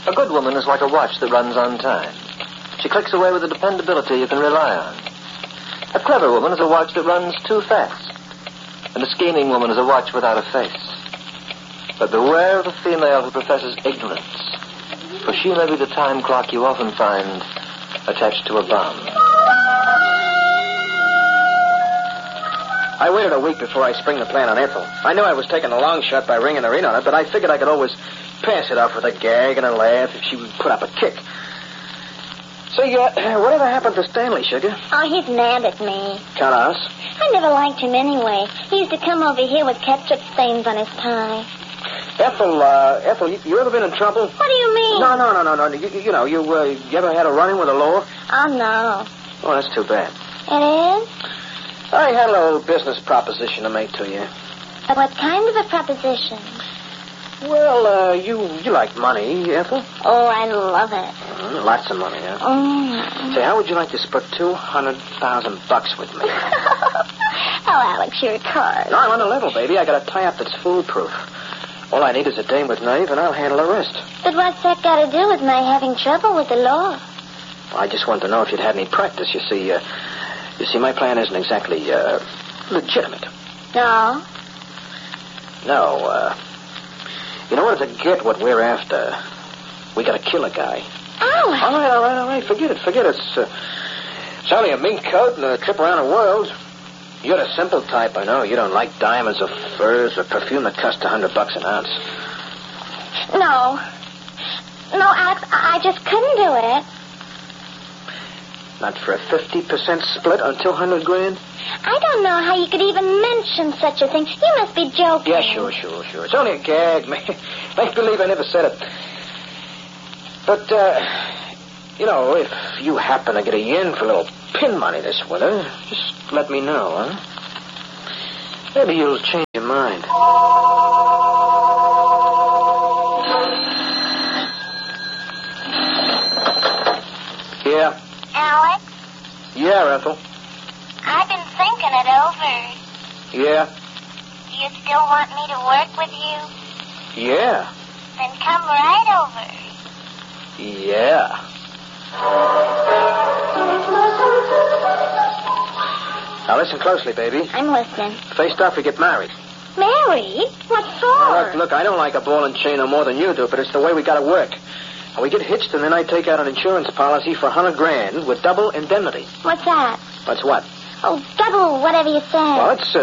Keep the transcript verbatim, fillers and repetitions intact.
A good woman is like a watch that runs on time. She clicks away with a dependability you can rely on. A clever woman is a watch that runs too fast. And a scheming woman is a watch without a face. But beware of the female who professes ignorance, for she may be the time clock you often find attached to a bomb. I waited a week before I spring the plan on Ethel. I knew I was taking a long shot by ringing her in on it, but I figured I could always pass it off with a gag and a laugh if she would put up a kick. Say, uh, whatever happened to Stanley, Sugar? Oh, he's mad at me. Count us. I never liked him anyway. He used to come over here with ketchup stains on his tie. Ethel, uh, Ethel, you, you ever been in trouble? What do you mean? No, no, no, no, no. You, you know, you, uh, you ever had a run-in with the law? Oh, no. Oh, that's too bad. It is? I had a little business proposition to make to you. But what kind of a proposition? Well, uh, you you like money, Ethel? Oh, I love it. Mm, lots of money, huh? Mm. Say, how would you like to split two hundred thousand bucks with me? Oh, Alex, you're a card. No, I'm on the level, baby. I got a tie-up that's foolproof. All I need is a dame with nerve, and I'll handle the rest. But what's that got to do with my having trouble with the law? Well, I just wanted to know if you'd had any practice. You see, uh, you see, my plan isn't exactly uh, legitimate. No? No, uh, in order to get what we're after, we gotta kill a guy. Alex! All right, all right, all right. Forget it, forget it. It's, uh, it's only a mink coat and a trip around the world. You're the simple type, I know. You don't like diamonds or furs or perfume that cost a hundred bucks an ounce. No. No, Alex, I just couldn't do it. Not for a fifty percent split on two hundred grand? I don't know how you could even mention such a thing. You must be joking. Yeah, sure, sure, sure. It's only a gag. Make, make believe I never said it. But, uh, you know, if you happen to get a yen for a little pin money this winter, just let me know, huh? Maybe you'll change your mind. Yeah. Alex? Yeah, Ethel. I've been thinking it over. Yeah. Do you still want me to work with you? Yeah. Then come right over. Yeah. Now listen closely, baby. I'm listening. Faced off, we get married. Married? What for? Oh, look, look, I don't like a ball and chain no more than you do, but it's the way we gotta work. And we get hitched, and then I take out an insurance policy for a hundred grand with double indemnity. What's that? That's what? Oh, double whatever you said. Well, it's uh,